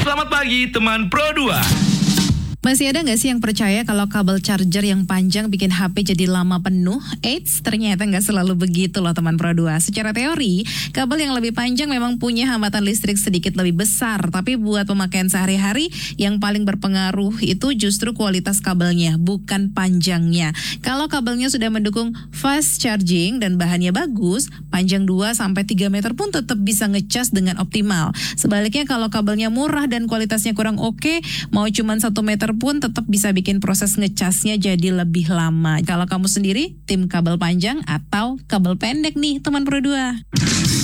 Selamat pagi teman Pro 2. Masih ada nggak sih yang percaya kalau kabel charger yang panjang bikin HP jadi lama penuh? Eits, ternyata nggak selalu begitu loh teman Pro 2. Secara teori, kabel yang lebih panjang memang punya hambatan listrik sedikit lebih besar. Tapi buat pemakaian sehari-hari, yang paling berpengaruh itu justru kualitas kabelnya, bukan panjangnya. Kalau kabelnya sudah mendukung fast charging dan bahannya bagus, panjang 2-3 meter pun tetap bisa ngecas dengan optimal. Sebaliknya kalau kabelnya murah dan kualitasnya kurang oke, mau cuma 1 meter pun tetap bisa bikin proses ngecasnya jadi lebih lama. Kalau kamu sendiri, tim kabel panjang atau kabel pendek nih teman Pro 2?